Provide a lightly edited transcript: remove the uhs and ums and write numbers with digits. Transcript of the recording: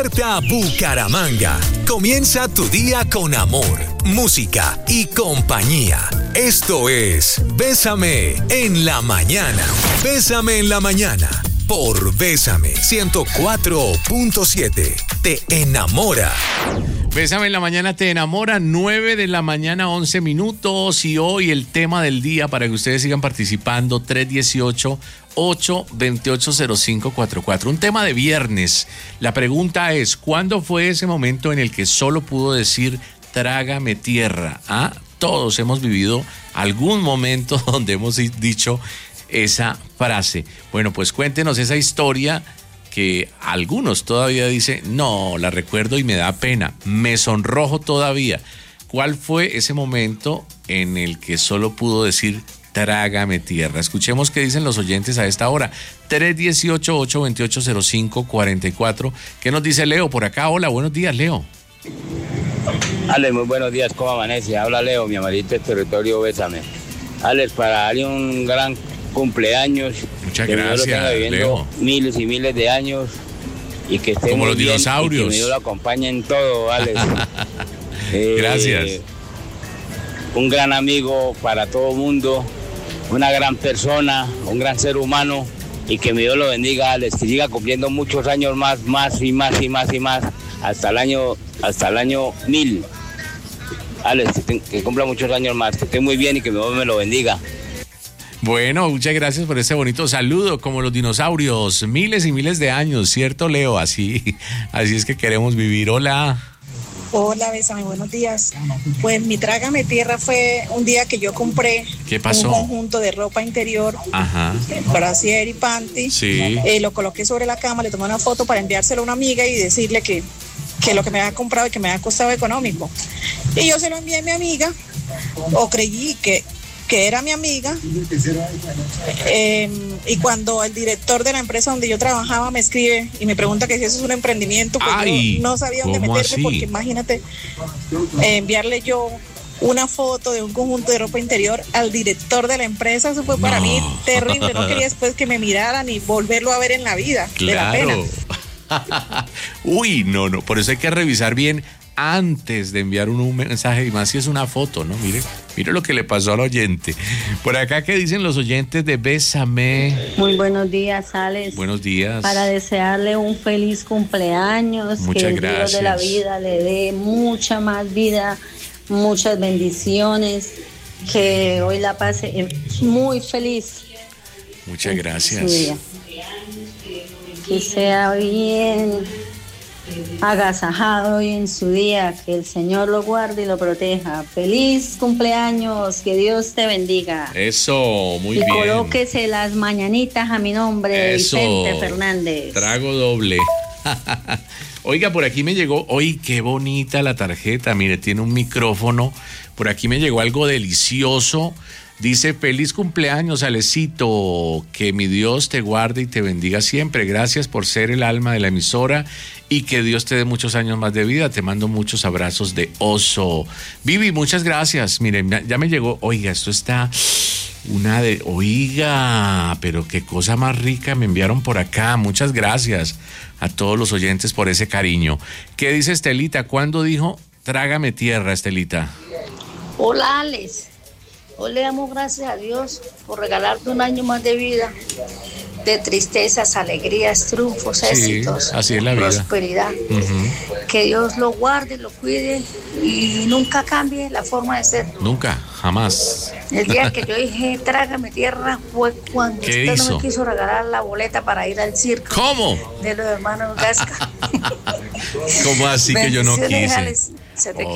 Bucaramanga. Comienza tu día con amor, música y compañía. Esto es Bésame en la mañana. Bésame en la mañana por Bésame 104.7. Te enamora. Bésame en la mañana te enamora, 9 de la mañana, 11 minutos. Y hoy el tema del día para que ustedes sigan participando, 318-828-0544. Un tema de viernes. La pregunta es, ¿cuándo fue ese momento en el que solo pudo decir trágame tierra? ¿Ah? Todos hemos vivido algún momento donde hemos dicho esa frase. Bueno, pues cuéntenos esa historia que algunos todavía dicen, no, la recuerdo y me da pena, me sonrojo todavía. ¿Cuál fue ese momento en el que solo pudo decir trágame tierra? Escuchemos qué dicen los oyentes a esta hora. 318-828-0544. ¿Qué nos dice Leo por acá? Hola, buenos días, Leo. Alex, muy buenos días, ¿cómo amanece? Habla Leo, mi amadito del territorio, Bésame. Alex, para darle un gran cumpleaños. Muchas que gracias, Dios lo tenga viviendo Leo. Miles y miles de años y que esté como muy los bien, dinosaurios. y que Dios lo acompañe en todo, Alex. Gracias. Un gran amigo para todo el mundo, una gran persona, un gran ser humano, y que mi Dios lo bendiga, Alex, que siga cumpliendo muchos años más y más, hasta el año 1000. Alex, que cumpla muchos años más, que esté muy bien y que mi Dios me lo bendiga. Bueno, muchas gracias por ese bonito saludo, como los dinosaurios, miles y miles de años, ¿cierto, Leo? Así es que queremos vivir. Hola. Hola, Bésame, buenos días. Pues mi trágame tierra fue un día que yo compré ¿Qué pasó? un conjunto de ropa interior, Ajá. brasier y panty. Sí. Lo coloqué sobre la cama, le tomé una foto para enviárselo a una amiga y decirle que lo que me había comprado y que me había costado económico. Y yo se lo envié a mi amiga, o creí que era mi amiga, y cuando el director de la empresa donde yo trabajaba me escribe y me pregunta que si eso es un emprendimiento, pues Ay, yo no sabía dónde ¿cómo meterme, así? porque imagínate, enviarle yo una foto de un conjunto de ropa interior al director de la empresa, eso fue para mí terrible, no quería después que me miraran y volverlo a ver en la vida, de la pena. Uy, no, por eso hay que revisar bien antes de enviar un mensaje, y más si es una foto, ¿no? Mire lo que le pasó al oyente. Por acá, ¿qué dicen los oyentes de Bésame? Muy buenos días, Alex. Buenos días. Para desearle un feliz cumpleaños. Muchas que el gracias. Dios de la vida le dé mucha más vida, muchas bendiciones, que hoy la pase muy feliz. Muchas gracias. Su día. Que sea bien agasajado hoy en su día, que el Señor lo guarde y lo proteja. Feliz cumpleaños, que Dios te bendiga. Eso, muy y bien. colóquese las mañanitas a mi nombre, Eso. Vicente Fernández. Trago doble. Oiga, por aquí me llegó, qué bonita la tarjeta, mire, tiene un micrófono. Por aquí me llegó algo delicioso. Dice, feliz cumpleaños, Alecito, que mi Dios te guarde y te bendiga siempre. Gracias por ser el alma de la emisora y que Dios te dé muchos años más de vida. Te mando muchos abrazos de oso. Vivi, muchas gracias. Miren, ya me llegó, oiga, esto está oiga, pero qué cosa más rica me enviaron por acá. Muchas gracias a todos los oyentes por ese cariño. ¿Qué dice Estelita? ¿Cuándo dijo trágame tierra, Estelita? Hola, Alex. Hoy le damos gracias a Dios por regalarte un año más de vida, de tristezas, alegrías, triunfos, éxitos, así es la vida. Prosperidad. Que Dios lo guarde, lo cuide y nunca cambie la forma de ser. Nunca, jamás. El día que yo dije trágame tierra fue cuando ¿Qué usted hizo? no me quiso regalar la boleta para ir al circo. ¿Cómo? De los hermanos Gasca. ¿Cómo así que yo no Bendiciones, quise? Alex. Se te